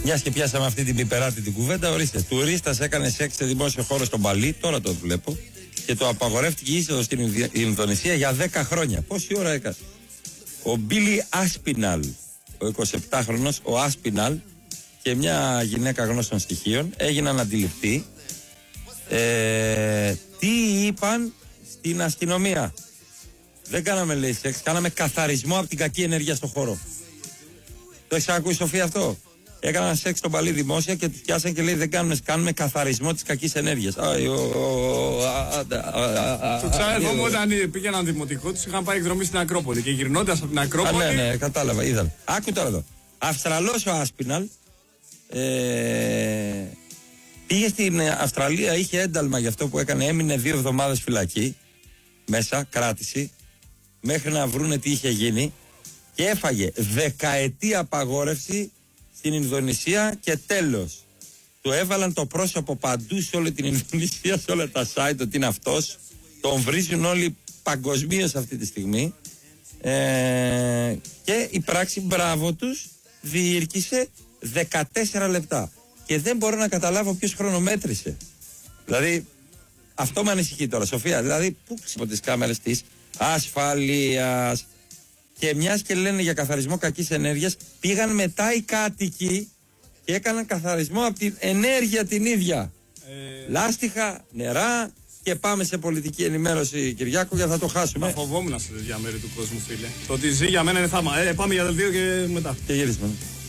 Μιας και πιάσαμε αυτή την πιπεράτη την κουβέντα, ορίστε. Τουρίστας έκανε σεξ σε δημόσιο χώρο στον Παλί, τώρα το βλέπω. Και το απαγορεύτηκε η είσοδος στην Ινδονησία για 10 χρόνια. Πόση ώρα έκανε? Ο Μπίλι Άσπιναλ, ο 27χρονος, ο Άσπιναλ και μια γυναίκα γνώστων στοιχείων έγιναν αντιληπτοί. Τι είπαν στην αστυνομία? Δεν κάναμε, λέει, σεξ, κάναμε καθαρισμό από την κακή ενέργεια στο χώρο. Το έχεις ακούσει, Σοφία, αυτό? Έκαναν σεξ στον Παλί δημόσια και τους πιάσαν και λέει δεν κάνουμε καθαρισμό της κακής ενέργειας. Το ξάδερφό μου όταν πήγαιναν δημοτικό τους είχαν πάει εκδρομή στην Ακρόπολη και γυρνώντας από την Ακρόπολη. Ναι, κατάλαβα, είδαν. Άκου τώρα εδώ. Αυστραλός ο Άσπιναλ πήγε στην Αυστραλία, είχε ένταλμα για αυτό που έκανε, έμεινε 2 εβδομάδες φυλακή μέσα, κράτηση, μέχρι να βρούνε τι είχε γίνει και έφαγε 10ετή απαγόρευση στην Ινδονησία και τέλος. Του έβαλαν το πρόσωπο παντού σε όλη την Ινδονησία, σε όλα τα site ότι είναι αυτός. Τον βρίζουν όλοι παγκοσμίως αυτή τη στιγμή. Και η πράξη, μπράβο τους, διήρκησε 14 λεπτά. Και δεν μπορώ να καταλάβω ποιος χρονομέτρησε. Δηλαδή, αυτό με ανησυχεί τώρα, Σοφία. Δηλαδή, πού από τις κάμερες της ασφαλείας. Και μιας και λένε για καθαρισμό κακής ενέργειας, πήγαν μετά οι κάτοικοι και έκαναν καθαρισμό από την ενέργεια την ίδια. Λάστιχα, νερά και πάμε σε πολιτική ενημέρωση, Κυριάκο, για θα το χάσουμε. Θα φοβόμουν σε τέτοια μέρη του κόσμου, φίλε. Το ότι ζει για μένα είναι θαύμα. Πάμε για δελτίο και μετά. Και γυρίσουμε.